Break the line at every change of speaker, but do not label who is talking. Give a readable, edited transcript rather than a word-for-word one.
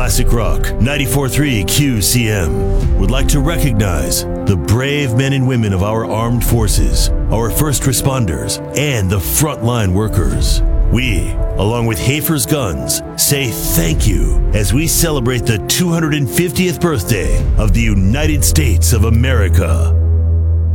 Classic Rock 94.3 QCM would like to recognize the brave men and women of our armed forces, our first responders, and the frontline workers. We, along with Hafer's Guns, say thank you as we celebrate the 250th birthday of the United States of America.